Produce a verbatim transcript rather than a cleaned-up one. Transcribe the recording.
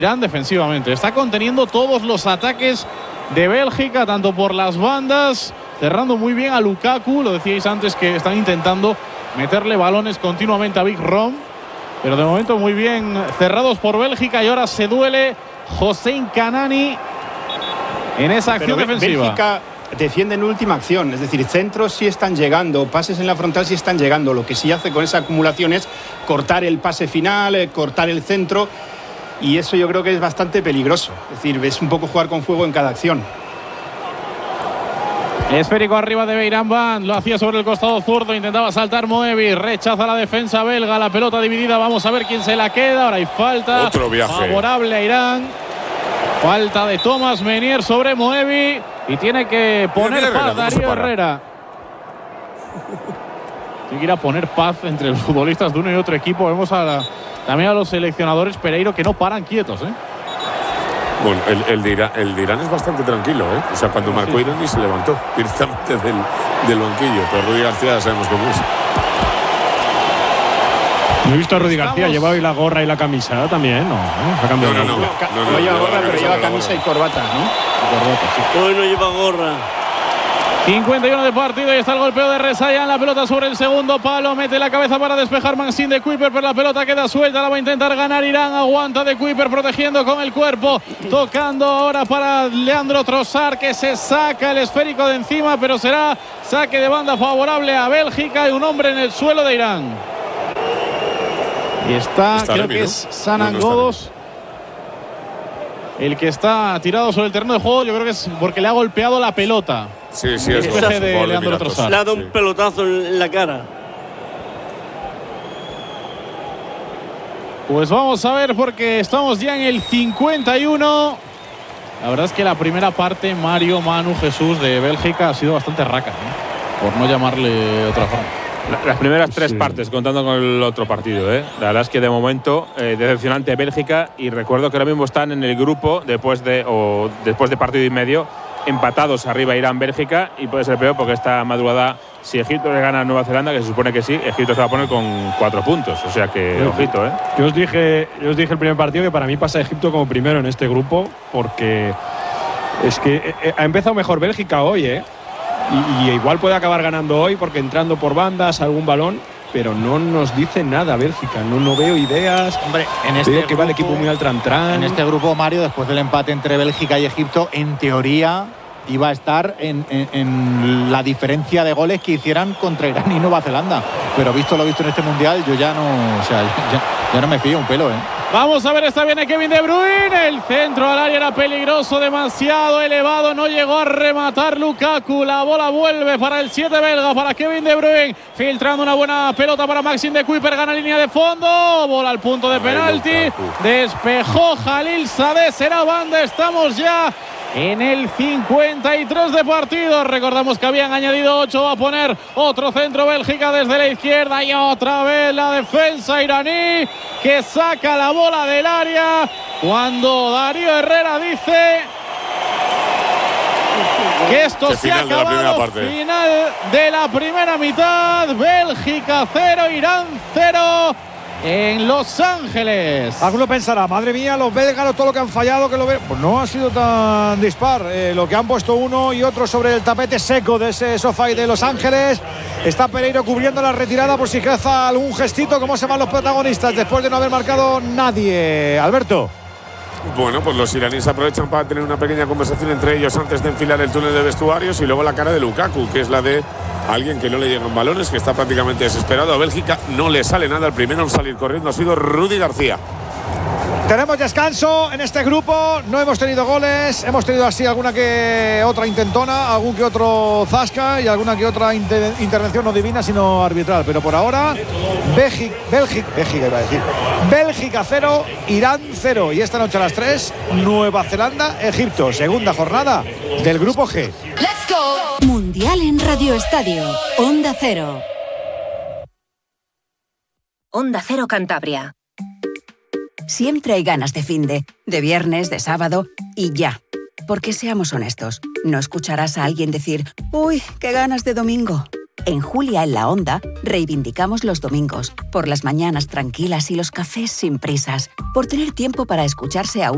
Irán defensivamente. Está conteniendo todos los ataques de Bélgica, tanto por las bandas, cerrando muy bien a Lukaku. Lo decíais antes que están intentando meterle balones continuamente a Big Rom, pero de momento muy bien cerrados por Bélgica. Y ahora se duele Hossein Kanani en esa acción pero defensiva. Bélgica defiende en última acción, es decir, centros sí están llegando, pases en la frontal sí están llegando. Lo que sí hace con esa acumulación es cortar el pase final, eh, cortar el centro, y eso yo creo que es bastante peligroso. Es decir, es un poco jugar con fuego en cada acción. Esférico arriba de Beirán, lo hacía sobre el costado zurdo, intentaba saltar Moebi, rechaza la defensa belga, la pelota dividida, vamos a ver quién se la queda. Ahora hay falta. Otro viaje favorable a Irán. Falta de Thomas Menier sobre Moebi y tiene que poner Herrera, paz Darío Herrera. Tiene que ir a poner paz entre los futbolistas de uno y otro equipo. Vemos a la, también a los seleccionadores Pereiro que no paran quietos, ¿eh? Bueno, el, el, de Irán, el de Irán es bastante tranquilo, ¿eh? O sea, cuando marcó Irán ni se levantó directamente del, del banquillo. Pero Rudy García ya sabemos cómo es. No he visto a Rudy García, lleva hoy la gorra y la camisa también, ¿no? ¿Ha cambiado? No, no, no. No, no, no, no lleva no, gorra, no, pero no, lleva no, camisa no, y corbata, ¿no? Corbata, sí. Hoy no lleva gorra. cincuenta y uno de partido y está el golpeo de Resayan. La pelota sobre el segundo palo. Mete la cabeza para despejar Maxime de Kuiper, pero la pelota queda suelta. La va a intentar ganar Irán. Aguanta de Kuiper protegiendo con el cuerpo. Tocando ahora para Leandro Trossard, que se saca el esférico de encima, pero será saque de banda favorable a Bélgica y un hombre en el suelo de Irán. Y está, está creo Remy, que ¿no? es Sanan No, no Godos el que está tirado sobre el terreno de juego. Yo creo que es porque le ha golpeado la pelota. Sí, sí, es El gol, eje de gol de Leandro Emiratos. Trossard. Le ha dado Sí. un pelotazo en la cara. Pues vamos a ver, porque estamos ya en el cincuenta y uno. La verdad es que la primera parte, Mario, Manu, Jesús, de Bélgica ha sido bastante raca, ¿eh? Por no llamarle de otra forma. Las primeras tres Sí. partes, contando con el otro partido, ¿eh? La verdad es que de momento eh, decepcionante Bélgica, y recuerdo que ahora mismo están en el grupo después de o después de partido y medio empatados arriba Irán Bélgica, y puede ser peor porque esta madrugada, si Egipto le gana a Nueva Zelanda, que se supone que sí, Egipto se va a poner con cuatro puntos, o sea que Sí. ojito, ¿eh? Yo os dije, yo os dije el primer partido que para mí pasa Egipto como primero en este grupo, porque es que eh, ha empezado mejor Bélgica hoy, ¿eh? Y, y igual puede acabar ganando hoy porque entrando por bandas algún balón, pero no nos dice nada Bélgica. No, no veo ideas. Hombre, en este Veo que va el grupo- equipo muy al tran-tran. En este grupo, Mario, después del empate entre Bélgica y Egipto, en teoría iba a estar en, en- en la diferencia de goles que hicieran contra Irán y Nueva Zelanda. Pero visto lo visto en este mundial, yo ya no, o sea, ya, ya no me fío un pelo, ¿eh? Vamos a ver, esta viene Kevin De Bruyne. El centro al área era peligroso, demasiado elevado. No llegó a rematar Lukaku. La bola vuelve para el siete belga, para Kevin De Bruyne. Filtrando una buena pelota para Maxime de Kuiper. Gana línea de fondo. Bola al punto de Ay, penalti. Lukaku. Despejó Jalil Sadeh. Será banda. Estamos ya en el cincuenta y tres de partido. Recordamos que habían añadido ocho. Va a poner otro centro Bélgica desde la izquierda. Y otra vez la defensa iraní, que saca la bola del área cuando Darío Herrera dice que esto Que se ha final de la primera acabado. parte. Final de la primera mitad. Bélgica cero, Irán cero en Los Ángeles. Alguno pensará, madre mía, los belgas, todo lo que han fallado, que lo ve. Pues no ha sido tan dispar. Eh, lo que han puesto uno y otro sobre el tapete seco de ese sofá de Los Ángeles. Está Pereiro cubriendo la retirada por si caza algún gestito. ¿Cómo se van los protagonistas después de no haber marcado nadie? Alberto. Bueno, pues los iraníes aprovechan para tener una pequeña conversación entre ellos antes de enfilar el túnel de vestuarios, y luego la cara de Lukaku, que es la de alguien que no le llegan balones, que está prácticamente desesperado. A Bélgica no le sale nada. El primero en salir corriendo ha sido Rudy García. Tenemos descanso en este grupo, no hemos tenido goles, hemos tenido así alguna que otra intentona, algún que otro zasca y alguna que otra inter intervención no divina sino arbitral, pero por ahora Bélgica, Bélgica, Bélgica iba a decir, Bélgica cero, Irán cero, y esta noche a las tres Nueva Zelanda, Egipto, segunda jornada del grupo G. Let's go. Mundial en Radio Estadio, Onda Cero. Onda Cero Cantabria. Siempre hay ganas de finde, de viernes, de sábado y ya. Porque seamos honestos, no escucharás a alguien decir «Uy, qué ganas de domingo». En Julia en la Onda reivindicamos los domingos, por las mañanas tranquilas y los cafés sin prisas, por tener tiempo para escucharse a un